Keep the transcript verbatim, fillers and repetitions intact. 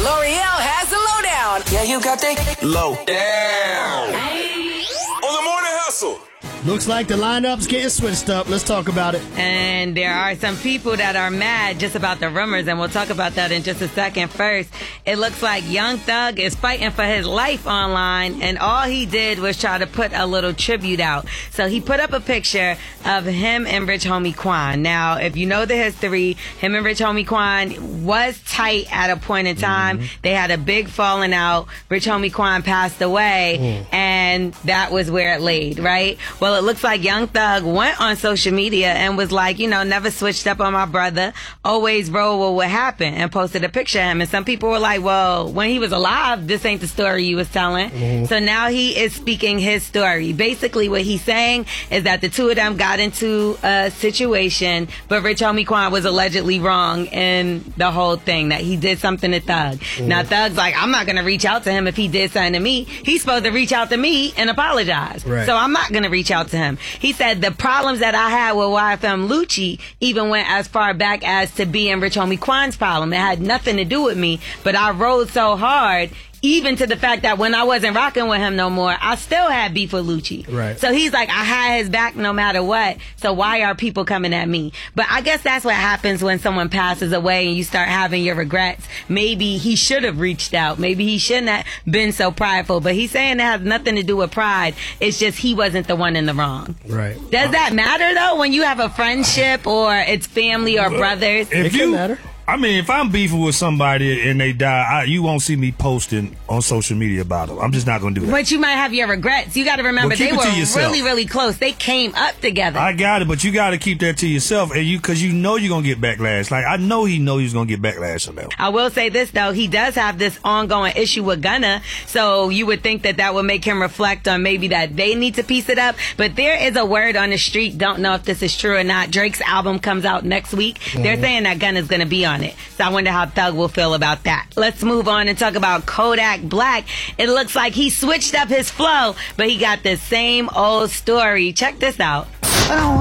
L'Oreal has the lowdown. Yeah, you got that low down. On the morning hustle. Looks like the lineup's getting switched up. Let's talk about it. And there are some people that are mad just about the rumors, and we'll talk about that in just a second. First, it looks like Young Thug is fighting for his life online, and all he did was try to put a little tribute out. So he put up a picture of him and Rich Homie Quan. Now, if you know the history, him and Rich Homie Quan was tight at a point in time. Mm-hmm. They had a big falling out. Rich Homie Quan passed away, mm. and that was where it laid, right? Well, it looks like Young Thug went on social media and was like, you know, never switched up on my brother, always roll with what happened, and posted a picture of him. And some people were like, well, when he was alive, this ain't the story you was telling. Mm-hmm. So now he is speaking his story. Basically, what he's saying is that the two of them got into a situation, but Rich Homie Quan was allegedly wrong in the whole thing, that he did something to Thug. Mm-hmm. Now, Thug's like, I'm not going to reach out to him if he did something to me. He's supposed to reach out to me and apologize. Right. So I'm not going to reach out to him. He said the problems that I had with Y F M Lucci even went as far back as to being Rich Homie Quan's problem. It had nothing to do with me, but I rode so hard, even to the fact that when I wasn't rocking with him no more, I still had beef with Lucci. Right. So he's like, I had his back no matter what, so why are people coming at me? But I guess that's what happens when someone passes away and you start having your regrets. Maybe he should have reached out. Maybe he shouldn't have been so prideful. But he's saying it has nothing to do with pride. It's just he wasn't the one in the wrong. Right. Does that matter, though, when you have a friendship or it's family or brothers? If it you, can matter. I mean, if I'm beefing with somebody and they die, I, you won't see me posting on social media about them. I'm just not going to do that. But you might have your regrets. You got to remember, well, they were really, really close. They came up together. I got it, but you got to keep that to yourself, and you because you know you're going to get backlash. Like, I know he knows he's going to get backlash on that. I will say this, though. He does have this ongoing issue with Gunna, so you would think that that would make him reflect on maybe that they need to piece it up. But there is a word on the street, don't know if this is true or not. Drake's album comes out next week. Mm-hmm. They're saying that Gunna's going to be on it. So I wonder how Thug will feel about that. Let's move on and talk about Kodak Black. It looks like he switched up his flow, but he got the same old story. Check this out.